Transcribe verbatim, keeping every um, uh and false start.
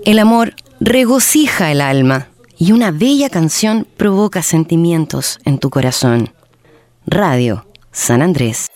El amor regocija el alma y una bella canción provoca sentimientos en tu corazón. Radio San Andrés.